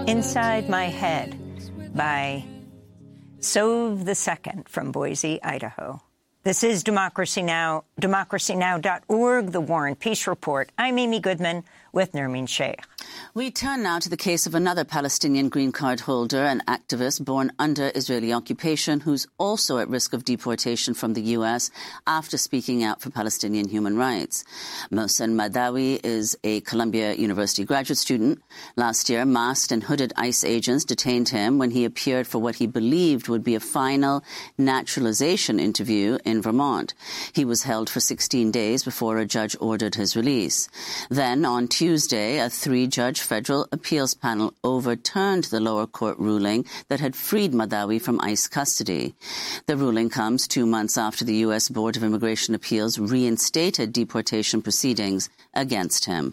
Inside My Head by Sove II from Boise, Idaho. This is Democracy Now!, democracynow.org, The War and Peace Report. I'm Amy Goodman with Nermeen Sheikh. We turn now to the case of another Palestinian green card holder and activist born under Israeli occupation who's also at risk of deportation from the U.S. after speaking out for Palestinian human rights. Mohsen Madawi is a Columbia University graduate student. Last year, masked and hooded ICE agents detained him when he appeared for what he believed would be a final naturalization interview in Vermont. He was held for 16 days before a judge ordered his release. Then, on Tuesday, a three-judge federal appeals panel overturned the lower court ruling that had freed Madawi from ICE custody. The ruling comes 2 months after the U.S. Board of Immigration Appeals reinstated deportation proceedings against him.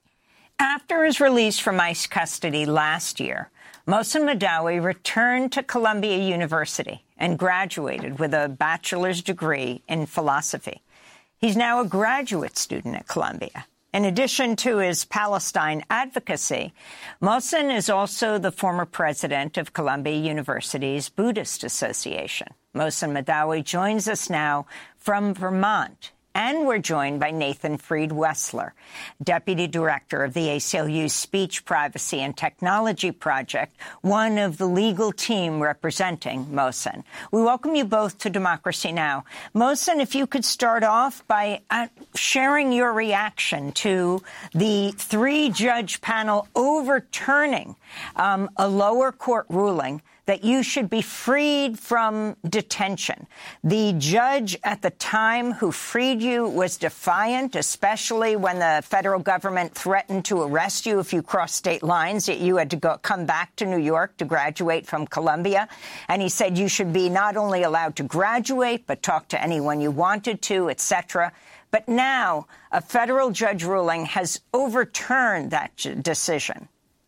After his release from ICE custody last year, Mohsen Madawi returned to Columbia University and graduated with a bachelor's degree in philosophy. He's now a graduate student at Columbia. In addition to his Palestine advocacy, Mohsen is also the former president of Columbia University's Buddhist Association. Mohsen Madawi joins us now from Vermont. And we're joined by Nathan Freed-Wessler, Deputy Director of the ACLU's Speech, Privacy and Technology Project, one of the legal team representing Mohsen. We welcome you both to Democracy Now! Mohsen, if you could start off by sharing your reaction to the three-judge panel overturning a lower court ruling that you should be freed from detention. The judge at the time who freed you was defiant, especially when the federal government threatened to arrest you if you crossed state lines, that you had to come back to New York to graduate from Columbia. And he said you should be not only allowed to graduate, but talk to anyone you wanted to, etc. But now a federal judge ruling has overturned that decision.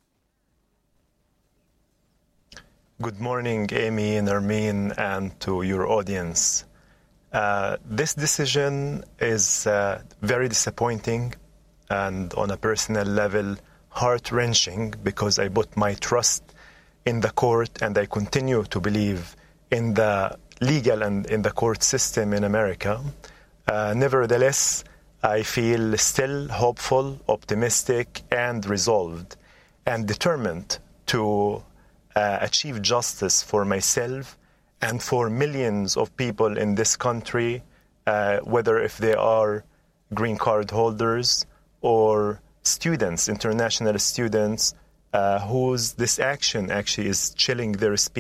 Good morning, Amy, Nermeen, and to your audience. This decision is very disappointing and on a personal level heart-wrenching because I put my trust in the court and I continue to believe in the legal and in the court system in America. Nevertheless, I feel still hopeful, optimistic, and resolved and determined to achieve justice for myself and for millions of people in this country, whether if they are green card holders or students, international students, whose this action actually is chilling their speech.